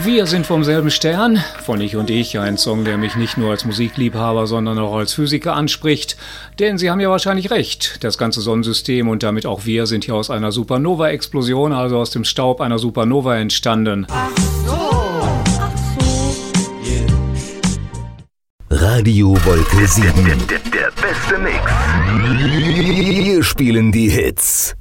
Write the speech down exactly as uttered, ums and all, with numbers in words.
Wir sind vom selben Stern, von Ich und Ich, ein Song, der mich nicht nur als Musikliebhaber, sondern auch als Physiker anspricht. Denn Sie haben ja wahrscheinlich recht, das ganze Sonnensystem und damit auch wir sind hier aus einer Supernova-Explosion, also aus dem Staub einer Supernova entstanden. Ach so. Ach so. Yeah. Radio Wolke sieben. Der, der, der beste Mix. Wir spielen die Hits.